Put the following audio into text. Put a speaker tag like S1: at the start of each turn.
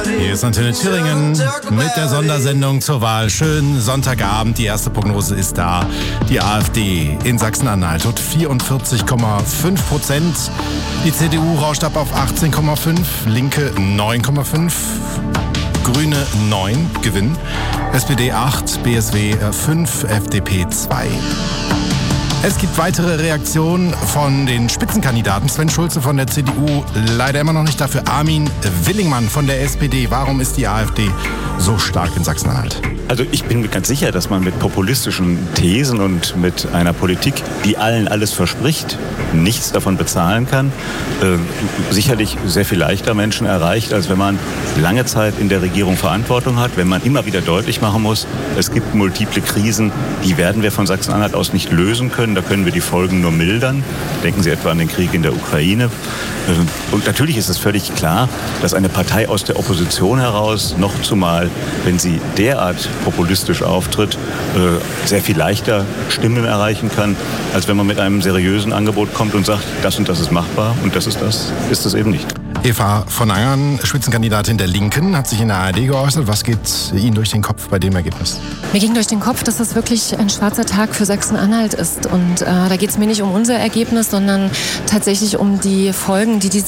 S1: Hier ist Antenne Thüringen mit der Sondersendung zur Wahl. Schönen Sonntagabend, die erste Prognose ist da. Die AfD in Sachsen-Anhalt hat 44,5%. Die CDU rauscht ab auf 18,5%, Linke 9,5%. Grüne 9 gewinnen, SPD 8, BSW 5, FDP 2. Es gibt weitere Reaktionen von den Spitzenkandidaten. Sven Schulze von der CDU, leider immer noch nicht dafür. Armin Willingmann von der SPD. Warum ist die AfD so stark in Sachsen-Anhalt?
S2: Also ich bin mir ganz sicher, dass man mit populistischen Thesen und mit einer Politik, die allen alles verspricht, nichts davon bezahlen kann, sicherlich sehr viel leichter Menschen erreicht, als wenn man lange Zeit in der Regierung Verantwortung hat, wenn man immer wieder deutlich machen muss, es gibt multiple Krisen, die werden wir von Sachsen-Anhalt aus nicht lösen können, da können wir die Folgen nur mildern. Denken Sie etwa an den Krieg in der Ukraine. Und natürlich ist es völlig klar, dass eine Partei aus der Opposition heraus, noch zumal, wenn sie derart populistisch auftritt, sehr viel leichter Stimmen erreichen kann, als wenn man mit einem seriösen Angebot kommt und sagt, das und das ist machbar und das ist es eben nicht.
S1: Eva von Angern, Spitzenkandidatin der Linken, hat sich in der ARD geäußert. Was geht Ihnen durch den Kopf bei dem Ergebnis?
S3: Mir ging durch den Kopf, dass das wirklich ein schwarzer Tag für Sachsen-Anhalt ist. Und da geht es mir nicht um unser Ergebnis, sondern tatsächlich um die Folgen, die